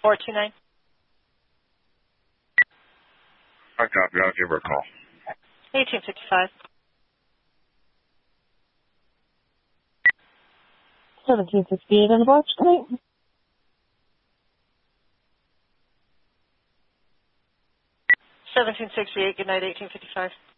429. I copy. I'll give her a call. 1855. 1768 on the box. Good night. 1768. Good night. 1855.